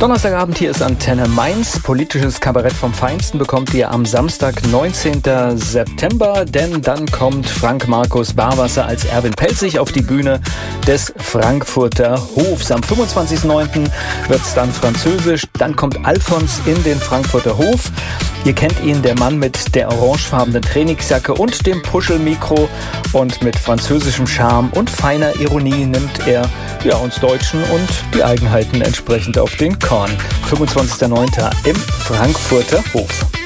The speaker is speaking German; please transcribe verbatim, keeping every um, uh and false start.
Donnerstagabend, hier ist Antenne Mainz. Politisches Kabarett vom Feinsten bekommt ihr am Samstag, neunzehnten September, denn dann kommt Frank Markus Barwasser als Erwin Pelzig auf die Bühne des Frankfurter Hofs. Am fünfundzwanzigsten neunten wird es dann französisch, dann kommt Alfons in den Frankfurter Hof. Ihr kennt ihn, der Mann mit der orangefarbenen Trainingsjacke und dem Puschelmikro, und mit französischem Charme und feiner Ironie nimmt er ja, uns Deutschen und die Eigenheiten entsprechend auf den Korn. fünfundzwanzigsten neunten im Frankfurter Hof.